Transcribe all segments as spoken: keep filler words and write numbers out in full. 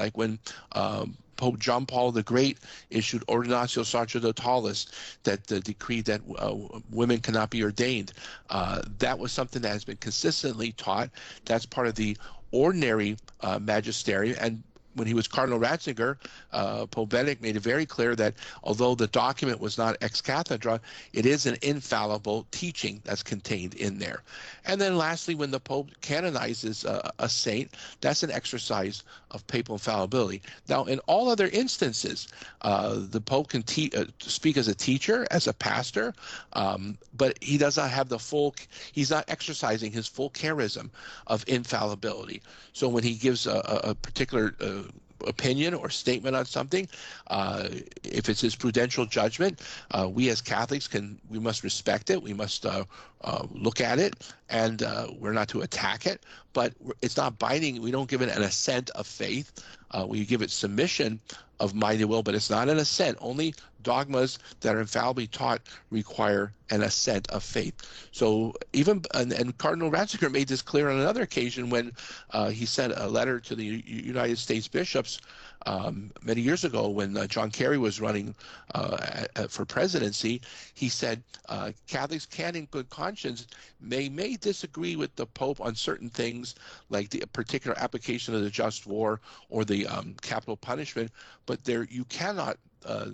like when um, Pope John Paul the Great issued Ordinatio Sacerdotalis, that uh, decreed that uh, women cannot be ordained. Uh, that was something that has been consistently taught. That's part of the ordinary uh, magisterium. And when he was Cardinal Ratzinger, uh, Pope Benedict made it very clear that although the document was not ex cathedra, it is an infallible teaching that's contained in there. And then lastly, when the Pope canonizes a, a saint, that's an exercise of papal infallibility. Now, in all other instances, uh, the Pope can te uh, speak as a teacher, as a pastor, um, but he does not have the full, he's not exercising his full charism of infallibility. So when he gives a, a particular uh, opinion or statement on something, uh, if it's his prudential judgment, uh, we as Catholics can, we must respect it. We must uh, uh, look at it, and uh, we're not to attack it, but it's not binding. We don't give it an assent of faith. Uh, we give it submission of mind and will, but it's not an assent. Only dogmas that are infallibly taught require an assent of faith. So even, and, and Cardinal Ratzinger made this clear on another occasion when uh, he sent a letter to the U United States bishops um, many years ago when uh, John Kerry was running uh, at, for presidency. He said uh, Catholics can in good conscience may, may disagree with the Pope on certain things like the particular application of the just war or the um, capital punishment, but there you cannot uh,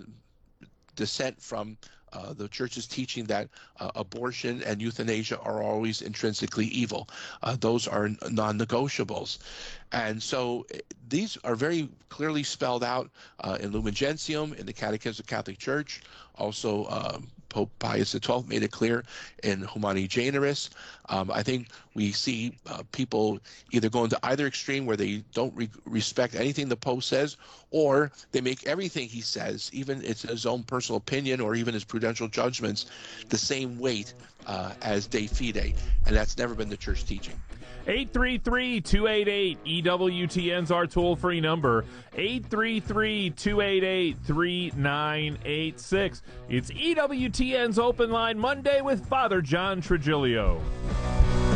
dissent from Uh, the Church's teaching that uh, abortion and euthanasia are always intrinsically evil. Uh, those are non-negotiables. And so these are very clearly spelled out uh, in Lumen Gentium, in the Catechism of the Catholic Church. Also, um, Pope Pius the twelfth made it clear in Humani Generis. Um, I think we see uh, people either going to either extreme where they don't re respect anything the Pope says, or they make everything he says, even it's his own personal opinion or even his prudential judgments, the same weight uh, as De Fide, and that's never been the Church teaching. eight three three, two eight eight, E W T N's our toll-free number, eight three three, two eight eight, three nine eight six. It's E W T N's Open Line Monday with Father John Trigilio.